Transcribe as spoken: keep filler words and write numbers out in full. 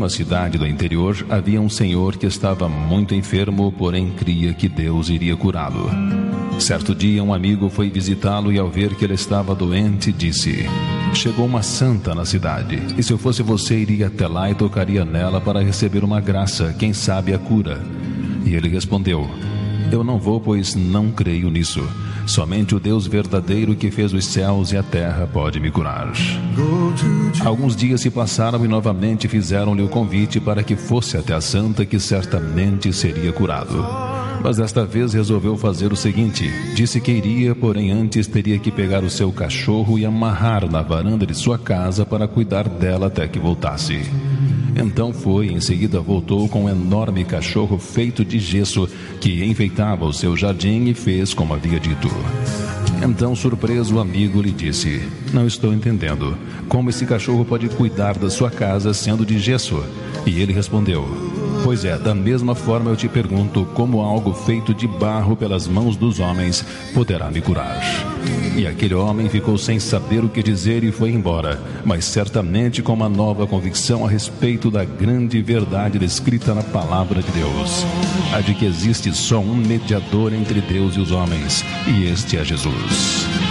uma cidade do interior, havia um senhor que estava muito enfermo, porém cria que Deus iria curá-lo. Certo dia, um amigo foi visitá-lo e, ao ver que ele estava doente, disse: chegou uma santa na cidade, e se eu fosse você, iria até lá e tocaria nela para receber uma graça, quem sabe a cura. E ele respondeu: eu não vou, pois não creio nisso. Somente o Deus verdadeiro que fez os céus e a terra pode me curar. Alguns dias se passaram e novamente fizeram-lhe o convite para que fosse até a santa, que certamente seria curado. Mas desta vez resolveu fazer o seguinte: disse que iria, porém antes teria que pegar o seu cachorro e amarrar na varanda de sua casa para cuidar dela até que voltasse. Então foi, em seguida voltou com um enorme cachorro feito de gesso que enfeitava o seu jardim e fez como havia dito. Então, surpreso, o amigo lhe disse: não estou entendendo. Como esse cachorro pode cuidar da sua casa sendo de gesso? E ele respondeu: pois é, da mesma forma eu te pergunto, como algo feito de barro pelas mãos dos homens poderá me curar? E aquele homem ficou sem saber o que dizer e foi embora, mas certamente com uma nova convicção a respeito da grande verdade descrita na palavra de Deus, a de que existe só um mediador entre Deus e os homens, e este é Jesus.